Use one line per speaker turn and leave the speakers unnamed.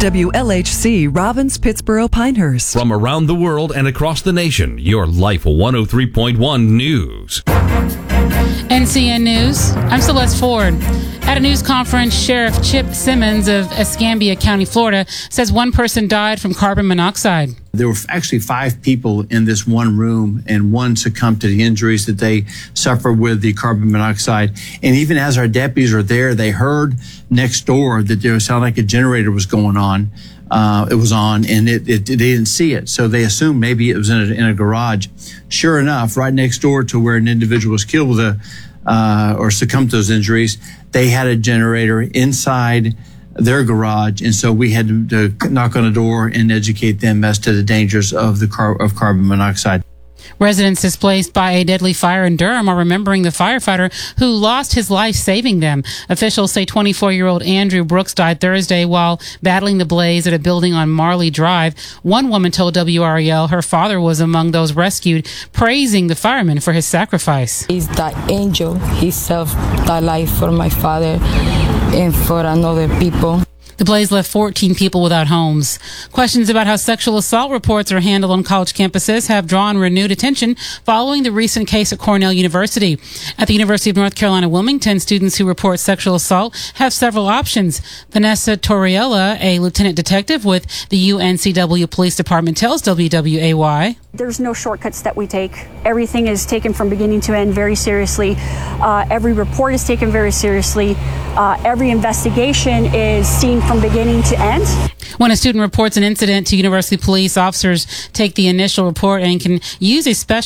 WLHC Robbins, Pittsboro, Pinehurst.
From around the world and across the nation, your Life 103.1 News.
NCN News, I'm Celeste Ford. At a news conference, Sheriff Chip Simmons of Escambia County, Florida, says one person died from carbon monoxide.
There were actually 5 people in this one room, and one succumbed to the injuries that they suffered with the carbon monoxide. And even as our deputies were there, they heard next door that there sounded like a generator was going on. It was on, and they didn't see it. So they assumed maybe it was in a garage. Sure enough, right next door to where an individual was killed with or succumbed to those injuries, they had a generator inside their garage, and so we had to knock on the door and educate them as to the dangers of carbon monoxide.
Residents displaced by a deadly fire in Durham are remembering the firefighter who lost his life saving them. Officials say 24-year-old Andrew Brooks died Thursday while battling the blaze at a building on Marley Drive. One woman told WREL her father was among those rescued, praising the fireman for his sacrifice.
He's that angel. He saved that life for my father and for another people.
The blaze left 14 people without homes. Questions about how sexual assault reports are handled on college campuses have drawn renewed attention following the recent case at Cornell University. At the University of North Carolina, Wilmington, students who report sexual assault have several options. Vanessa Torriella, a lieutenant detective with the UNCW Police Department, tells WWAY.
There's no shortcuts that we take. Everything is taken from beginning to end very seriously. Every report is taken very seriously. Every investigation is seen from beginning to end.
When a student reports an incident to university police, officers take the initial report and can use a special